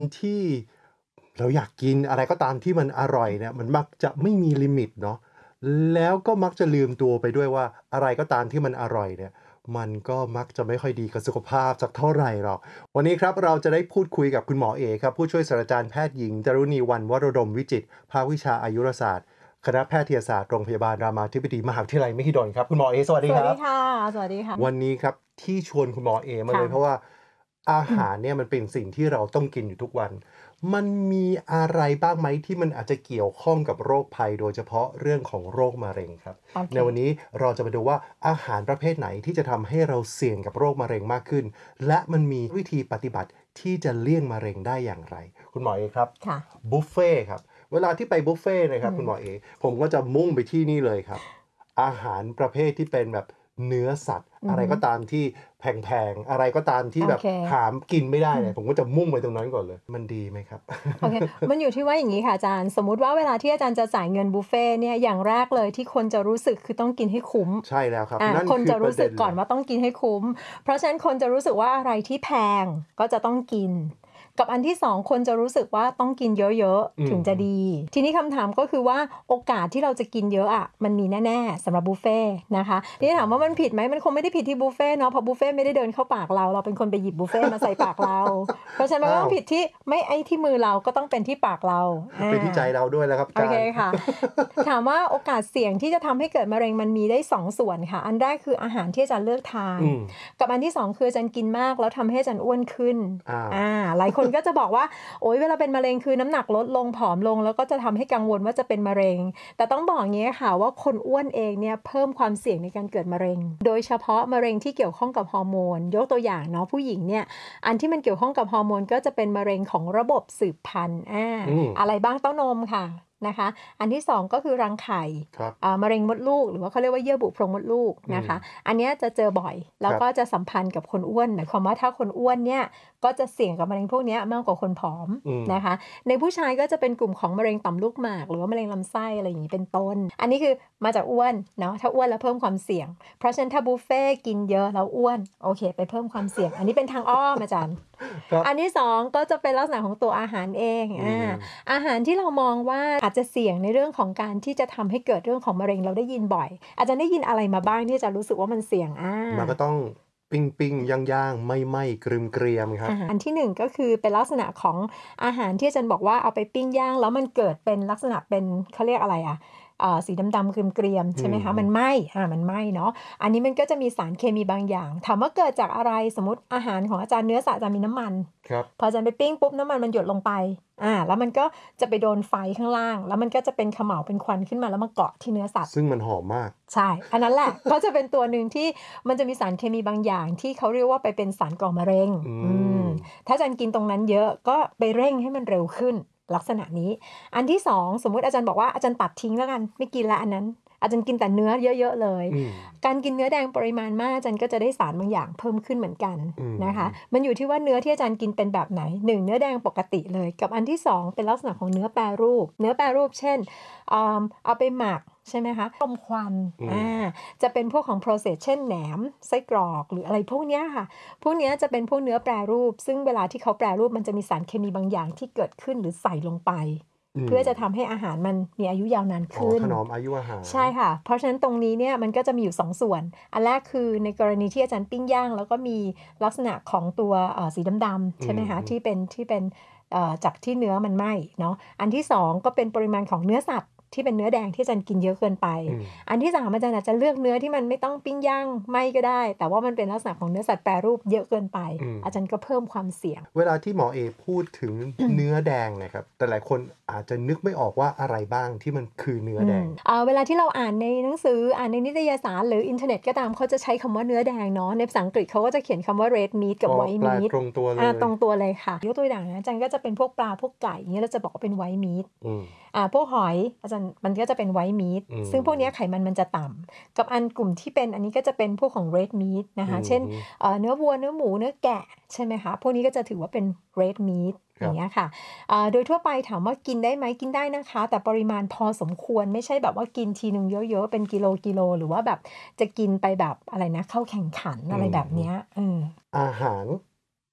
ที่เราอยากกินอะไรก็ตามที่มันอร่อยเนี่ยมันมักจะไม่มีลิมิตเนาะแล้วก็มักจะลืมตัวไปด้วยว่าอะไรก็ตามที่มันอร่อยเนี่ยมันก็มักจะไม่ค่อยดีกับสุขภาพสักเท่าไรหรอกวันนี้ครับเราจะได้พูดคุยกับคุณหมอเอครับผู้ช่วยศาสตราจารย์แพทย์หญิงจารุณีวรรณวโรดมวิจิตรภาควิชาอายุรศาสตร์คณะแพทยศาสตร์โรงพยาบาลรามาธิบดีมหาวิทยาลัยมหิดลครับคุณหมอเอสวัสดีครับสวัสดีค่ะสวัสดีค่ะวันนี้ครับที่ชวนคุณหมอเอมาเลยเพราะค่ะว่าอาหารเนี่ยมันเป็นสิ่งที่เราต้องกินอยู่ทุกวัน มันมีอะไรบ้างไหมที่มันอาจจะเกี่ยวข้องกับโรคภัยโดยเฉพาะเรื่องของโรคมะเร็งครับโอเคในวันนี้เราจะมาดูว่าอาหารประเภทไหนที่จะทำให้เราเสี่ยงกับโรคมะเร็งมากขึ้นและมันมีวิธีปฏิบัติที่จะเลี่ยงมะเร็งได้อย่างไรคุณหมอเอครับค่ะบุฟเฟ่ครับเวลาที่ไปบุฟเฟ่นะครับคุณหมอเอผมก็จะมุ่งไปที่นี่เลยครับอาหารประเภทที่เป็นแบบเนื้อสัตว์อะไรก็ตามที่แพงๆอะไรก็ตามที่แบบโอเคหามกินไม่ได้เนี่ยผมก็จะมุ่งไปตรงนั้นก่อนเลยมันดีไหมครับโอเคมันอยู่ที่ว่าอย่างนี้ค่ะอาจารย์สมมุติว่าเวลาที่อาจารย์จะจ่ายเงินบุฟเฟต์เนี่ยอย่างแรกเลยที่คนจะรู้สึกคือต้องกินให้คุ้มใช่แล้วครับนั่นคนคือประจะรู้สึกเด็นเลยก่อนว่าต้องกินให้คุ้มเพราะฉะนั้นคนจะรู้สึกว่าอะไรที่แพงก็จะต้องกินกับอันที่2คนจะรู้สึกว่าต้องกินเยอะอืมๆถึงจะดีทีนี้คำถามก็คือว่าโอกาสที่เราจะกินเยอะอะมันมีแน่ๆสำหรับบุฟเฟ่ต์นะคะทีนี้ถามว่ามันผิดไหมมันคงไม่ได้ผิดที่บุฟเฟ่ต์เนาะเพราะบุฟเฟ่ต์ไม่ได้เดินเข้าปากเราเป็นคนไปหยิบบุฟเฟ่ต์มาใส่ปากเรา เพราะฉะนั้นมันก็อ้าวต้องผิดที่ไม่ไอ้ที่มือเราก็ต้องเป็นที่ปากเราเป็นที่ใจเราด้วยแล้วครับอาโอเคจารย์ค่ะถามว่าโอกาสเสี่ยงที่จะทำให้เกิดมะเร็งมันมีได้2ส่วนค่ะอันแรกคืออาหารที่อาจารย์เลือกทานอืมกับอันที่2คืออาจารย์กินมากแล้วทำให้อาจารย์อ้วนขึ้นอ้าวหลายคนก็จะบอกว่าโอ๊ยเวลาเป็นมะเร็งคือน้ำหนักลดลงผอมลงแล้วก็จะทำให้กังวลว่าจะเป็นมะเร็งแต่ต้องบอกอย่างนี้ค่ะว่าคนอ้วนเองเนี่ยเพิ่มความเสี่ยงในการเกิดมะเร็งโดยเฉพาะมะเร็งที่เกี่ยวข้องกับฮอร์โมนยกตัวอย่างเนาะผู้หญิงเนี่ย อันที่มันเกี่ยวข้องกับฮอร์โมนก็จะเป็นมะเร็งของระบบสืบพันธุ์อืมอะไรบ้างเต้านมค่ะนะคะอันที่2ก็คือรังไข่ครับมะเร็งมดลูกหรือว่าเขาเรียกว่าเยื่อบุโพรงมดลูกอืมนะคะอันเนี้ยจะเจอบ่อยแล้ครับวก็จะสัมพันธ์กับคนอ้วนหมายความว่าถ้าคนอ้วนเนี่ยก็จะเสี่ยงกับมะเร็งพวกเนี้ยมากกว่าคนผอมอืมนะคะในผู้ชายก็จะเป็นกลุ่มของมะเร็งต่อมลูกหมากหรือว่ามะเร็งลำไส้อะไรอย่างนี้เป็นต้นอันนี้คือมาจากอ้วนเนาะถ้าอ้วนแล้วเพิ่มความเสี่ยงเพราะฉะนั้นถ้าบุฟเฟ่กินเยอะแล้วอ้วนโอเคไปเพิ่มความเสี่ยงอันนี้เป็นทางอ้อมอาจารย์ครับอันที่2ก็จะเป็นลักษณะของตัวอาหารเองอืมอาหารที่เรามองว่าอาจจะเสี่ยงในเรื่องของการที่จะทำให้เกิดเรื่องของมะเร็งเราได้ยินบ่อยอาจจะได้ยินอะไรมาบ้างที่จะรู้สึกว่ามันเสี่ยงมันก็ต้องปิ้งๆย่างๆไหม้ๆเกรียมๆครับอันที่1ก็คือเป็นลักษณะของอาหารที่อาจารย์บอกว่าเอาไปปิ้งย่างแล้วมันเกิดเป็นลักษณะเป็นเขาเรียกอะไรอะสีดำๆเกรียมๆอืใช่ไหมคะมันมไหม้มันไหม้เนาะอันนี้มันก็จะมีสารเคมีบางอย่างถามว่าเกิดจากอะไรสมมุติอาหารของอาจารย์เนื้อสัตว์อาจารย์มีน้ำมันครับพออาจารย์ไปปิ้งปุ๊บน้ำมันมันหยดลงไปแล้วมันก็จะไปโดนไฟข้างล่างแล้วมันก็จะเป็นเขม่าวเป็นควันขึ้นมาแล้วมาเกาะที่เนื้อสัตว์ซึ่งมันหอมมากใช่อันนั้นแหละ ก็จะเป็นตัวหนึ่งที่มันจะมีสารเคมีบางอย่างที่เขาเรียกว่าไปเป็นสารก่อมะเร็งอือืมมถ้าอาจารย์กินตรงนั้นเยอะก็ไปเร่งให้มันเร็วขึ้นลักษณะนี้อันที่2สมมุติอาจารย์บอกว่าอาจารย์ตัดทิ้งแล้วกันไม่กินแล้วอันนั้นอาจารย์กินแต่เนื้อเยอะๆเลยอืมการกินเนื้อแดงปริมาณมากอาจารย์ก็จะได้สารบางอย่างเพิ่มขึ้นเหมือนกันอืมนะคะมันอยู่ที่ว่าเนื้อที่อาจารย์กินเป็นแบบไหน1เนื้อแดงปกติเลยกับอันที่2เป็นลักษณะของเนื้อแปรรูปเนื้อแปรรูปเช่นเอาไปหมักใช่ไหมคะต้มควันอืมจะเป็นพวกของ process เช่นแหนมไส้กรอกหรืออะไรพวกเนี้ยค่ะพวกเนี้ยจะเป็นพวกเนื้อแปรรูปซึ่งเวลาที่เขาแปรรูปมันจะมีสารเคมีบางอย่างที่เกิดขึ้นหรือใส่ลงไปอืมเพื่อจะทำให้อาหารมันมีอายุยาวนานอ๋อขึ้นถนอมอายุอาหารใช่ค่ะเพราะฉะนั้นตรงนี้เนี่ยมันก็จะมีอยู่2ส่วนอันแรกคือในกรณีที่อาจารย์ปิ้งย่างแล้วก็มีลักษณะของตัวสีดำๆอืใช่ไหมคะมที่เป็นจากที่เนื้อมันไหม้เนาะอันที่2ก็เป็นปริมาณของเนื้อสัตว์ที่เป็นเนื้อแดงที่อาจารย์กินเยอะเกินไปอืมอันที่3อาจารย์อาจจะเลือกเนื้อที่มันไม่ต้องปิ้งย่างไหม้ก็ได้แต่ว่ามันเป็นลักษณะของเนื้อสัตว์แปรรูปเยอะเกินไปอืมอาจารย์ก็เพิ่มความเสี่ยงเวลาที่หมอเอพูดถึงเนื้อแดงเนะครับแต่หลายคนอาจจะนึกไม่ออกว่าอะไรบ้างที่มันคือเนื้อแดงเวลาที่เราอ่านในหนังสืออ่านในนิตยสารหรืออินเทอร์เน็ตก็ตามเขาจะใช้คำว่าเนื้อแดงเนาะในภาษาอังกฤษเขาก็จะเขียนคำว่า red meat กับอ๋อ white แปล meat ตรงตัวเลยตรงตัวเลยค่ะยกตัวอย่างนะอาจารย์ก็จะเป็นพวกปลาพวกไก่อย่างเงี้ยเราจะบอกว่าเป็น white meat อืมพวกหอยอาจารย์มันก็จะเป็น white meat อืซึ่งพวกเนี้ยไขมมันมันจะต่ำกับอันกลุ่มที่เป็นอันนี้ก็จะเป็นพวกของ red meat นะอืคะเช่นมเนื้อวัวเนื้อหมูเนื้อแกะใช่ไหมคะพวกนี้ก็จะถือว่าเป็น red meat ครับอย่างเงี้ยค่ะ โดยทั่วไปถามว่ากินได้ไหมกินได้นะคะแต่ปริมาณพอสมควรไม่ใช่แบบว่ากินทีหนึ่งเยอะๆเป็นกิโลหรือว่าแบบจะกินไปแบบอะไรนะเข้าแข่งขันอือะไรแบบเนี้ยมเอออาหาร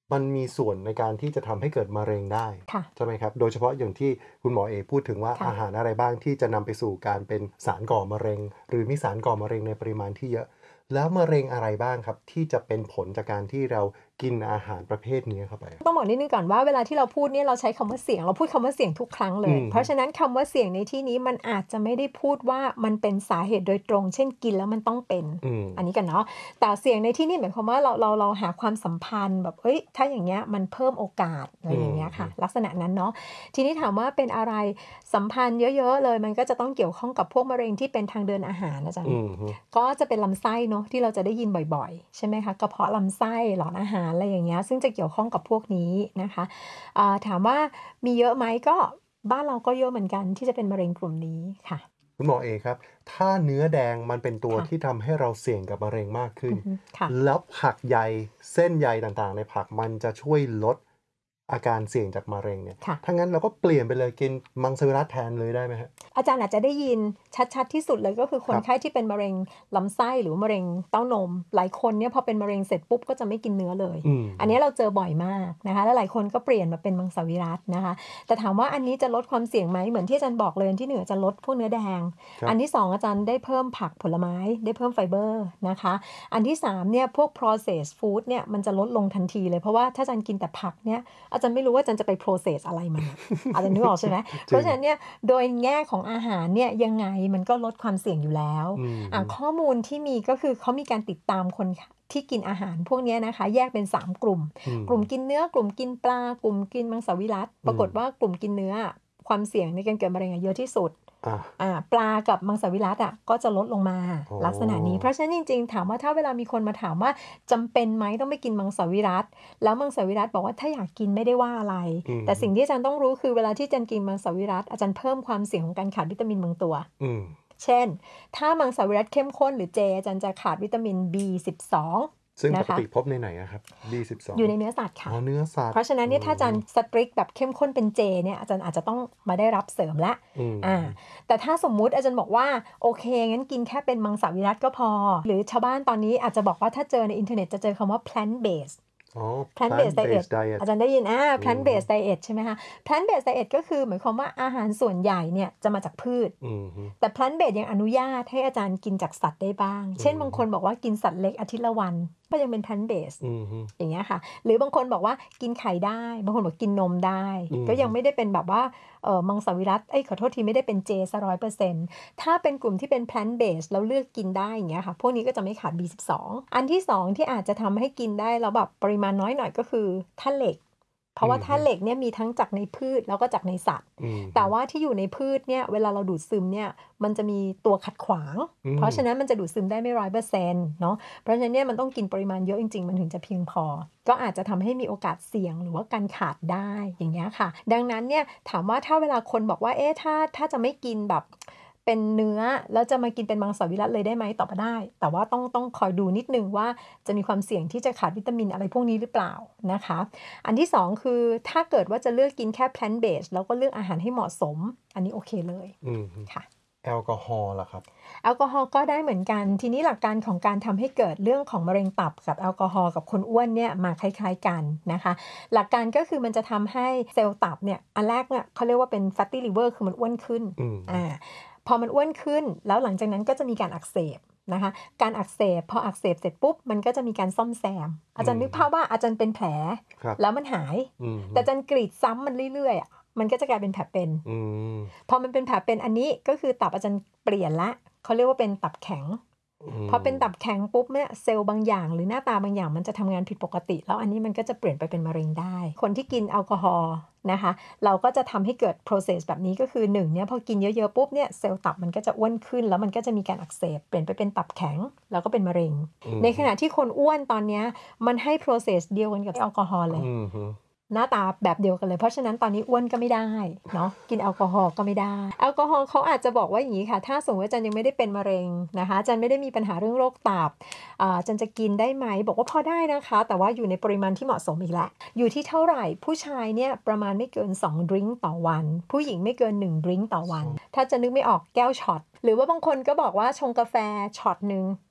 มันมีส่วนในการที่จะทำให้เกิดมะเร็งได้ค่ะใช่ไหมครับโดยเฉพาะอย่างที่คุณหมอเอพูดถึงว่าค่ะอาหารอะไรบ้างที่จะนำไปสู่การเป็นสารก่อมะเร็ง หรือมีสารก่อมะเร็งในปริมาณที่เยอะ แล้วมะเร็งอะไรบ้างครับที่จะเป็นผลจากการที่เรากินอาหารประเภทนี้เข้าไปต้องบอกนิดนึงก่อนว่าเวลาที่เราพูดเนี่ยเราใช้คำว่าเสี่ยงเราพูดคำว่าเสี่ยงทุกครั้งเลย เพราะฉะนั้นคำว่าเสี่ยงในที่นี้มันอาจจะไม่ได้พูดว่ามันเป็นสาเหตุโดยตรง เช่นกินแล้วมันต้องเป็น อันนี้กันเนาะแต่เสี่ยงในที่นี้หมายความว่าเราหาความสัมพันธ์แบบเฮ้ยถ้าอย่างเงี้ยมันเพิ่มโอกาสอะไรอย่างเงี้ยค่ะลักษณะนั้นเนาะทีนี้ถามว่าเป็นอะไรสัมพันธ์เยอะๆเลยมันก็จะต้องเกี่ยวข้องกับพวกมะเร็งที่เป็นทางเดินอาหารอาจารย์ ก็จะเป็นลำไส้เนาะที่เราจะได้ยินบ่อยๆใช่ไหมคะกระเพาะลำไส้หลอดอาหารอะไรอย่างเงี้ยซึ่งจะเกี่ยวข้องกับพวกนี้นะคะถามว่ามีเยอะไหมก็บ้านเราก็เยอะเหมือนกันที่จะเป็นมะเร็งกลุ่มนี้ค่ะคุณหมอเอครับถ้าเนื้อแดงมันเป็นตัวค่ะที่ทำให้เราเสี่ยงกับมะเร็งมากขึ้นค่ะแล้วผักใยเส้นใยต่างๆในผักมันจะช่วยลดอาการเสี่ยงจากมะเร็งเนี่ยค่ะถ้างั้นเราก็เปลี่ยนไปเลยกินมังสวิรัติแทนเลยได้ไหมฮะอาจารย์อาจจะได้ยินชัดๆที่สุดเลยก็คือคนครับไข้ที่เป็นมะเร็งลำไส้หรือมะเร็งเต้านม หลายคนเนี่ยพอเป็นมะเร็งเสร็จปุ๊บก็จะไม่กินเนื้อเลย อันนี้เราเจอบ่อยมากนะคะแล้วหลายคนก็เปลี่ยนมาเป็นมังสวิรัตินะคะแต่ถามว่าอันนี้จะลดความเสี่ยงไหมเหมือนที่อาจารย์บอกเลยอันที่หนึ่งอาจารย์ลดพวกเนื้อแดงครับอันที่สองอาจารย์ได้เพิ่มผักผลไม้ได้เพิ่มไฟเบอร์นะคะอันที่สามเนี่ยพวก processed food เนี่ยมันจะลดลงทันทีเลยเพราะว่าถ้าอาจารย์กินแต่ผักเนี่ยอาจารย์ไม่รู้ว่าอาจารย์จะไป process อะไรมา อาจารย์นึกออกใช่ไหมเพราะฉะนั้นเนี่ยโดยแง่ของอาหารเนี่ยยังไงมันก็ลดความเสี่ยงอยู่แล้วข้อมูลที่มีก็คือเขามีการติดตามคนที่กินอาหารพวกนี้นะคะแยกเป็น3กลุ่ม กลุ่มกินเนื้อกลุ่มกินปลากลุ่มกินมังสวิรัติปรากฏว่ากลุ่มกินเนื้อความเสี่ยงในการเกิดมะเร็งเยอะที่สุด ปลากับมังสวิรัติก็จะลดลงมาลักษณะนี้เพราะฉะนั้นจริงๆถามว่าถ้าเวลามีคนมาถามว่าจำเป็นไหมต้องไปกินมังสวิรัติแล้วมังสวิรัติบอกว่าถ้าอยากกินไม่ได้ว่าอะไร แต่สิ่งที่อาจารย์ต้องรู้คือเวลาที่อาจารย์กินมังสวิรัติอาจารย์เพิ่มความเสี่ยงของการขาดวิตามินบางตัวเช่นถ้ามังสวิรัติเข้มข้นหรือเจอาจารย์จะขาดวิตามิน B12 ซึ่งปกติพบในไหนนะครับ B12 อยู่ในเนื้อสัตว์ค่ะเนื้อสัตว์เพราะฉะนั้นเนี่ยถ้าอาจารย์สตริกแบบเข้มข้นเป็นเจเนี่ยอาจารย์อาจจะต้องมาได้รับเสริมละแต่ถ้าสมมุติอาจารย์บอกว่าโอเคงั้นกินแค่เป็นมังสวิรัติก็พอหรือชาวบ้านตอนนี้อาจจะบอกว่าถ้าเจอในอินเทอร์เน็ตจะเจอคำว่า plant based plant-based diet อาจารย์ได้ยินplant-based diet ใช่ไหมคะ plant-based diet ก็คือหมายความว่าอาหารส่วนใหญ่เนี่ยจะมาจากพืชแต่ plant-based ยังอนุญาตให้อาจารย์กินจากสัตว์ได้บ้างเช่นบางคนบอกว่ากินสัตว์เล็กอาทิตย์ละวันก็ยังเป็น plant-based อย่างเงี้ยค่ะหรือบางคนบอกว่ากินไข่ได้บางคนบอกกินนมได้ก็ยังไม่ได้เป็นแบบว่ามังสวิรัติขอโทษทีไม่ได้เป็นเจซะ100%ถ้าเป็นกลุ่มที่เป็น plant-based แล้วเลือกกินได้อย่างเงี้ยค่ะพวกนี้ก็จะไม่ขาด B12 อันที่2ที่อาจจะทำให้กินได้แล้วแบบปริมาณน้อยหน่อยก็คือธาตุเหล็กเพราะว่าธาตุเหล็กเนี่ยมีทั้งจากในพืชแล้วก็จากในสัตว์แต่ว่าที่อยู่ในพืชเนี่ยเวลาเราดูดซึมเนี่ยมันจะมีตัวขัดขวางเพราะฉะนั้นมันจะดูดซึมได้ไม่100%เนาะเพราะฉะนั้นเนี่ยมันต้องกินปริมาณเยอะจริงๆมันถึงจะเพียงพอก็อาจจะทำให้มีโอกาสเสี่ยงหรือว่าการขาดได้อย่างเงี้ยค่ะดังนั้นเนี่ยถามว่าถ้าเวลาคนบอกว่าถ้าจะไม่กินแบบเป็นเนื้อแล้วจะมากินเป็นมังสวิรัติเลยได้ไหมตอบได้แต่ว่าต้องคอยดูนิดนึงว่าจะมีความเสี่ยงที่จะขาดวิตามินอะไรพวกนี้หรือเปล่านะคะอันที่2คือถ้าเกิดว่าจะเลือกกินแค่ plant based แล้วก็เลือกอาหารให้เหมาะสมอันนี้โอเคเลยค่ะแอลกอฮอล์ล่ะครับแอลกอฮอล์ก็ได้เหมือนกันทีนี้หลักการของการทำให้เกิดเรื่องของมะเร็งตับกับแอลกอฮอล์กับคนอ้วนเนี่ยมาคล้ายๆกันนะคะหลักการก็คือมันจะทำให้เซลล์ตับเนี่ยอันแรกเนี่ยเขาเรียกว่าเป็น fatty liver คือมันอ้วนขึ้นพอมันอ้วนขึ้นแล้วหลังจากนั้นก็จะมีการอักเสบนะคะการอักเสบพออักเสบเสร็จปุ๊บมันก็จะมีการซ่อมแซมอาจารย์นึกภาพว่าอาจารย์เป็นแผลแล้วมันหายแต่อาจารย์กรีดซ้ำมันเรื่อยๆมันก็จะกลายเป็นแผลเป็นพอมันเป็นแผลเป็นอันนี้ก็คือตับอาจารย์เปลี่ยนละเขาเรียกว่าเป็นตับแข็งพอเป็นตับแข็งปุ๊บเนี่ยเซลล์บางอย่างหรือหน้าตาบางอย่างมันจะทำงานผิดปกติแล้วอันนี้มันก็จะเปลี่ยนไปเป็นมะเร็งได้คนที่กินแอลกอฮอล์นะคะเราก็จะทำให้เกิด process แบบนี้ก็คือ1เนี่ยพอกินเยอะๆปุ๊บเนี่ยเซลล์ตับมันก็จะอ้วนขึ้นแล้วมันก็จะมีการอักเสบเปลี่ยนไปเป็นตับแข็งแล้วก็เป็นมะเร็งในขณะที่คนอ้วนตอนนี้มันให้ process เดียวกันกับแอลกอฮอล์เลยหน้าตาแบบเดียวกันเลยเพราะฉะนั้นตอนนี้อ้วนก็ไม่ได้เนาะกินแอลกอฮอล์ก็ไม่ได้แอลกอฮอล์เขาอาจจะบอกว่าอย่างนี้ค่ะถ้าสมมติว่าอาจารย์ยังไม่ได้เป็นมะเร็งนะคะอาจารย์ไม่ได้มีปัญหาเรื่องโรคตับอาจารย์จะกินได้ไหมบอกว่าพอได้นะคะแต่ว่าอยู่ในปริมาณที่เหมาะสมอีกแหละอยู่ที่เท่าไหร่ผู้ชายเนี่ยประมาณไม่เกิน2ดริงก์ต่อวันผู้หญิงไม่เกิน1ดริงก์ต่อวันถ้าจะนึกไม่ออกแก้วช็อตหรือว่าบางคนก็บอกว่าชงกาแฟช็อตนึง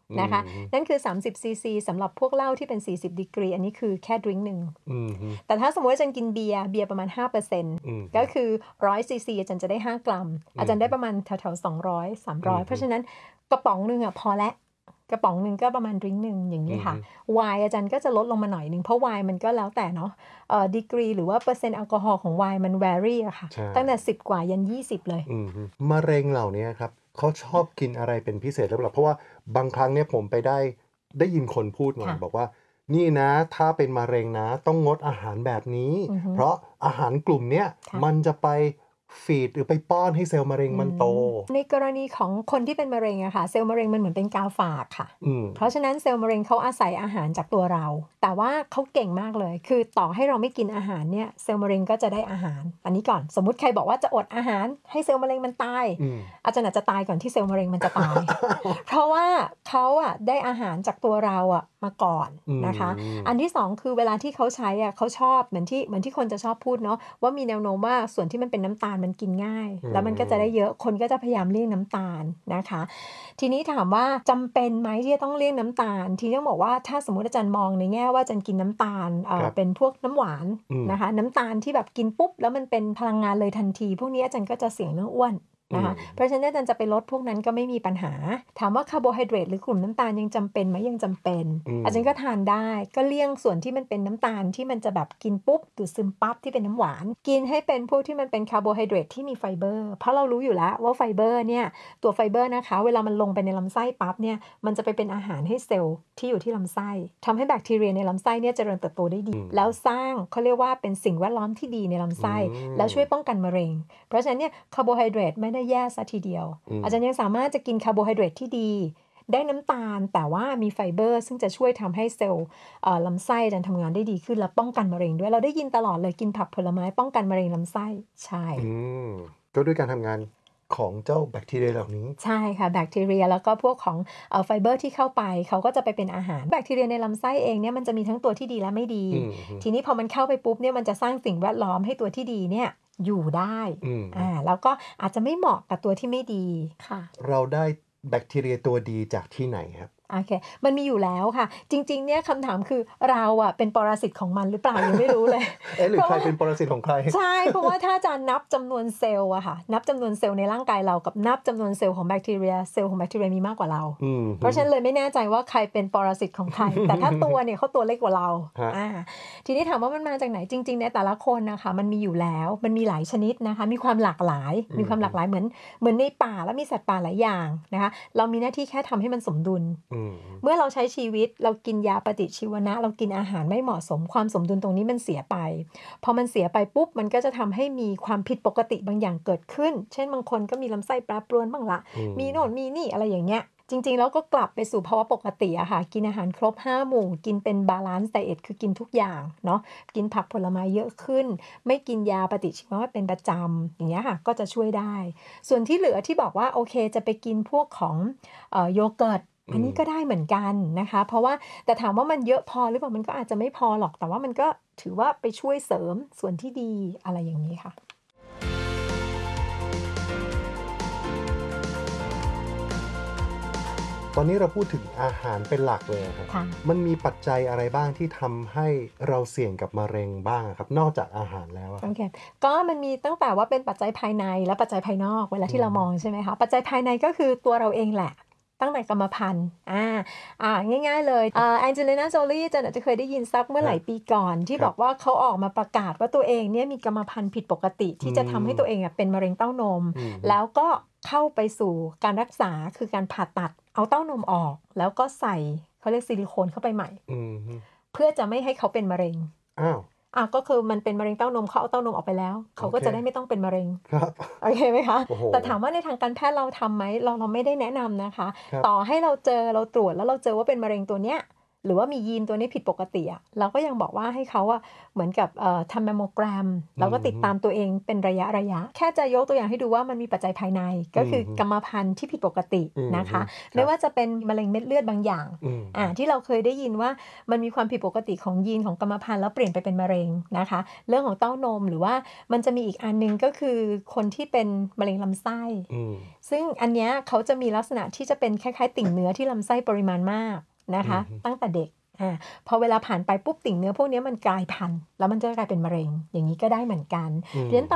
นะคะนั่นคือ30ซีซีสำหรับพวกเหล้าที่เป็น40ดีกรีอันนี้คือแค่ดริงก์หนึ่งแต่ถ้าสมมติอาจารย์กินเบียร์ประมาณ 5% ก็คือ100ซีซีอาจารย์จะได้5กรัมอาจารย์ได้ประมาณแถวๆ200 300เพราะฉะนั้นกระป๋องนึงพอแล้วกระป๋องนึงก็ประมาณดริงก์นึงอย่างนี้ค่ะไวน์อาจารย์ก็จะลดลงมาหน่อยนึงเพราะไวน์มันก็แล้วแต่เนาะดีกรีหรือว่าเปอร์เซ็นต์แอลกอฮอล์ของไวน์มัน vary อะค่ะตั้งแต่10กว่ายัน20เลยมะเร็งเหล่านี้ครับเขาชอบกินอะไรเป็นพิเศษหรือเปล่าเพราะว่าบางครั้งเนี่ยผมไปได้ยินคนพูดมาบอกว่านี่นะถ้าเป็นมะเร็งนะต้องงดอาหารแบบนี้เพราะอาหารกลุ่มเนี้ยมันจะไปฟีดหรือไปป้อนให้เซลล์มะเร็งมันโตในกรณีของคนที่เป็นมะเร็งอะค่ะเซลล์มะเร็งมันเหมือนเป็นกาฝากค่ะเพราะฉะนั้นเซลล์มะเร็งเขาอาศัยอาหารจากตัวเราแต่ว่าเขาเก่งมากเลยคือต่อให้เราไม่กินอาหารเนี่ยเซลล์มะเร็งก็จะได้อาหารอันนี้ก่อนสมมุติใครบอกว่าจะอดอาหารให้เซลล์มะเร็งมันตายอาจารย์อาจจะตายก่อนที่เซลล์มะเร็งมันจะตาย เพราะว่าเขาอะได้อาหารจากตัวเราอะมาก่อนนะคะอันที่สองคือเวลาที่เขาใช้อะเขาชอบเหมือนที่คนจะชอบพูดเนาะว่ามีแนวโน้มว่าส่วนที่มันเป็นน้ำตาลมันกินง่ายแล้วมันก็จะได้เยอะคนก็จะพยายามเลี่ยงน้ำตาลนะคะทีนี้ถามว่าจำเป็นไหมที่จะต้องเลี่ยงน้ำตาลทีต้องบอกว่าถ้าสมมุติอาจารย์มองในแง่ว่าอาจารย์กินน้ำตาลเป็นพวกน้ำหวานนะคะน้ำตาลที่แบบกินปุ๊บแล้วมันเป็นพลังงานเลยทันทีพวกนี้อาจารย์ก็จะเสี่ยงเรื่องอ้วนนะคะเพราะฉะนั้นอาจารย์จะไปลดพวกนั้นก็ไม่มีปัญหาถามว่าคาร์โบไฮเดรตหรือกลุ่มน้ำตาลยังจำเป็นไหมยังจำเป็นอาจารย์ก็ทานได้ก็เลี่ยงส่วนที่มันเป็นน้ำตาลที่มันจะแบบกินปุ๊บดูดซึมปั๊บที่เป็นน้ำหวานกินให้เป็นพวกที่มันเป็นคาร์โบไฮเดรตที่มีไฟเบอร์เพราะเรารู้อยู่แล้วว่าไฟเบอร์เนี่ยตัวไฟเบอร์นะคะเวลามันลงไปในลำไส้ปั๊บเนี่ยมันจะไปเป็นอาหารให้เซลล์ที่อยู่ที่ลำไส้ทำให้แบคทีเรียในลำไส้เนี่ยเจริญเติบโตได้ดีแล้วสร้างเขาเรียกว่าเป็นสิ่งแวดล้อมที่ดีในลำไส้แล้วช่วยป้องกันมะเร็งเพราะฉะนั้นเนี่ยคาร์โบไฮเดรตไม่ได้แย่ซะทีเดียวอาจารย์ยังสามารถจะกินคาร์โบไฮเดรตที่ดีได้น้ำตาลแต่ว่ามีไฟเบอร์ซึ่งจะช่วยทำให้เซลล์ลำไส้ทำงานได้ดีขึ้นและป้องกันมะเร็งด้วยเราได้ยินตลอดเลยกินผักผลไม้ป้องกันมะเร็งลำไส้ใช่ก็ด้วยการทำงานของเจ้าแบคทีเรียเหล่านี้ใช่ค่ะแบคทีเรียแล้วก็พวกของไฟเบอร์ที่เข้าไปเขาก็จะไปเป็นอาหารแบคทีเรียในลำไส้เองเนี่ยมันจะมีทั้งตัวที่ดีและไม่ดีทีนี้พอมันเข้าไปปุ๊บเนี่ยมันจะสร้างสิ่งแวดล้อมให้ตัวที่ดีเนี่ยอยู่ได้แล้วก็อาจจะไม่เหมาะกับตัวที่ไม่ดีค่ะเราได้แบคทีเรียตัวดีจากที่ไหนครับโอเคมันมีอยู่แล้วค่ะจริงๆเนี่ยคำถามคือเราเป็นปรสิตของมันหรือเปล่ายังไม่รู้เลยหรือใครเป็นปรสิตของใครใช่เพราะว่าถ้าอาจารย์นับจำนวนเซลล์อะค่ะนับจำนวนเซลล์ในร่างกายเรากับนับจำนวนเซลล์ของแบคทีเรียเซลล์ของแบคทีเรียมีมากกว่าเราเพราะฉะนั้นเลยไม่แน่ใจว่าใครเป็นปรสิตของใครแต่ถ้าตัวเนี่ยเขาตัวเล็กกว่าเราทีนี้ถามว่ามันมาจากไหนจริงๆในแต่ละคนนะคะมันมีอยู่แล้วมันมีหลายชนิดนะคะมีความหลากหลายเหมือนในป่าแล้วมีสัตว์ป่าหลายอย่างนะคะเรามีหน้าที่แค่ทำให้มันสมดุลเมื่อเราใช้ชีวิตเรากินยาปฏิชีวนะเรากินอาหารไม่เหมาะสมความสมดุลตรงนี้มันเสียไปพอมันเสียไปปุ๊บมันก็จะทำให้มีความผิดปกติบางอย่างเกิดขึ้นเช่นบางคนก็มีลำไส้แปรปรวนบ้างละมีโน่นมีนี่อะไรอย่างเงี้ยจริงๆแล้วก็กลับไปสู่ภาวะปกติอะค่ะกินอาหารครบ5หมู่กินเป็นบาลานซ์ไดเอทคือกินทุกอย่างเนาะกินผักผลไม้เยอะขึ้นไม่กินยาปฏิชีวนะเป็นประจำอย่างเงี้ยค่ะก็จะช่วยได้ส่วนที่เหลือที่บอกว่าโอเคจะไปกินพวกของโยเกิร์ตอันนี้ก็ได้เหมือนกันนะคะเพราะว่าแต่ถามว่ามันเยอะพอหรือเปล่ามันก็อาจจะไม่พอหรอกแต่ว่ามันก็ถือว่าไปช่วยเสริมส่วนที่ดีอะไรอย่างนี้ค่ะตอนนี้เราพูดถึงอาหารเป็นหลักเลยครับมันมีปัจจัยอะไรบ้างที่ทำให้เราเสี่ยงกับมะเร็งบ้างครับนอกจากอาหารแล้วโอเคก็มันมีตั้งแต่ว่าเป็นปัจจัยภายในและปัจจัยภายนอกเวลาที่เรามองใช่ไหมคะปัจจัยภายในก็คือตัวเราเองแหละตั้งแต่กรรมพันธุ์ง่ายๆเลยแองเจลิน่าโจลี่จะอาจจะเคยได้ยินสักเมื่อหลายปีก่อนที่บอกว่าเขาออกมาประกาศว่าตัวเองเนี่ยมีกรรมพันธุ์ผิดปกติที่จะทำให้ตัวเองเป็นมะเร็งเต้านมแล้วก็เข้าไปสู่การรักษาคือการผ่าตัดเอาเต้านมออกแล้วก็ใส่เขาเรียกซิลิโคนเข้าไปใหม่เพื่อจะไม่ให้เขาเป็นมะเร็งก็คือมันเป็นมะเร็งเต้านมเขาเอาเต้านมออกไปแล้วเขาก็จะได้ไม่ต้องเป็นมะเร็งโอเคไหมคะแต่ถามว่าในทางการแพทย์เราทำไหมเราไม่ได้แนะนำนะคะต่อให้เราตรวจแล้วเราเจอว่าเป็นมะเร็งตัวเนี้ยหรือว่ามียีนตัวนี้ผิดปกติอะเราก็ยังบอกว่าให้เขาอะเหมือนกับทำแมมโมแกรมแล้วก็ติดตามตัวเองเป็นระยะแค่จะยกตัวอย่างให้ดูว่ามันมีปัจจัยภายในก็คือกรรมพันธุ์ที่ผิดปกตินะคะไม่ว่าจะเป็นมะเร็งเม็ดเลือดบางอย่างที่เราเคยได้ยินว่ามันมีความผิดปกติของยีนของกรรมพันธุ์แล้วเปลี่ยนไปเป็นมะเร็งนะคะเรื่องของเต้านมหรือว่ามันจะมีอีกอันนึงก็คือคนที่เป็นมะเร็งลำไส้ซึ่งอันเนี้ยเขาจะมีลักษณะที่จะเป็นคล้ายๆติ่งเนื้อที่ลำไส้ปริมาณมากนะคะตั้งแต่เด็กพอเวลาผ่านไปปุ๊บติ่งเนื้อพวกนี้มันกลายพันธุ์แล้วมันจะกลายเป็นมะเร็งอย่างนี้ก็ได้เหมือนกันเพราะฉะนั้น